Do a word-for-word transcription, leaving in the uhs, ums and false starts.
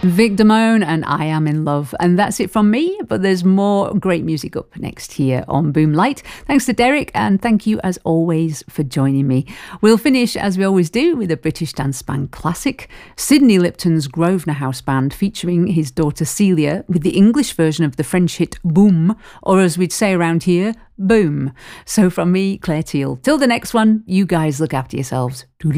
Vic Damone and I Am in Love. And that's it from me, but there's more great music up next here on Boom Light. Thanks to Derek, and thank you as always for joining me. We'll finish as we always do with a British dance band classic, Sidney Lipton's Grosvenor House Band, featuring his daughter Celia with the English version of the French hit Boom, or as we'd say around here, Boom. So from me, Claire Teal, till the next one, you guys look after yourselves.